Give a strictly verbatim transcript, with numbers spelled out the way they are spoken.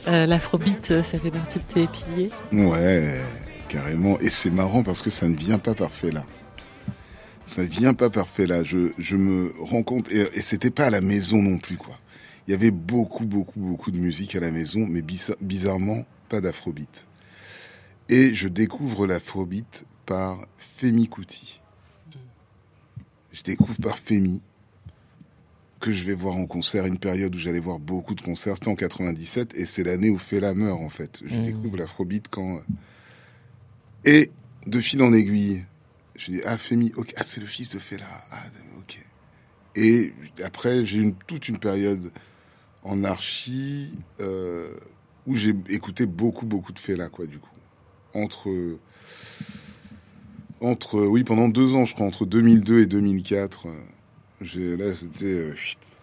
Euh, L'afrobeat, euh, ça fait partie de tes piliers? Ouais, carrément. Et c'est marrant parce que ça ne vient pas parfait là. Ça ne vient pas parfait là. Je, je me rends compte, et, et c'était pas à la maison non plus, quoi. Il y avait beaucoup, beaucoup, beaucoup de musique à la maison, mais bizar- bizarrement, pas d'afrobeat. Et je découvre l'afrobeat par Femi Kuti. Je découvre par Femi, que je vais voir en concert, une période où j'allais voir beaucoup de concerts, c'était en quatre-vingt-dix-sept, et c'est l'année où Fela meurt, en fait. Je mmh. découvre l'afrobeat quand... Et, de fil en aiguille, je dis, ah, Femi, ok, ah, c'est le fils de Fela, ah, ok. Et après, j'ai une, toute une période en archi, euh, où j'ai écouté beaucoup, beaucoup de Fela, quoi, du coup. Entre... Entre, oui, pendant deux ans, je crois, entre deux mille deux et deux mille quatre, j'ai, là, c'était... Euh,